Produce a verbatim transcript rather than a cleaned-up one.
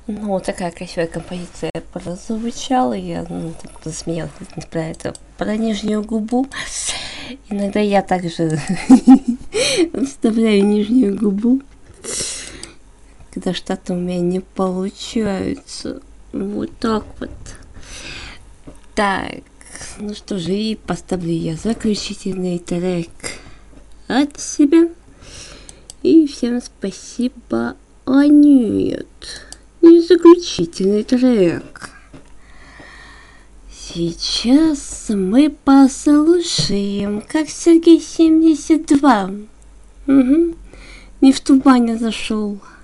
Ну, вот такая красивая композиция прозвучала. Я ну, засмеялась про это, про нижнюю губу. Иногда я также вставляю нижнюю губу, когда что-то у меня не получается. Вот так вот. Так, ну что же, и поставлю я заключительный трек от себя. И всем спасибо. А нет, не заключительный трек. Сейчас мы послушаем, как Сергей семьдесят два. Угу. Не в тумане зашел.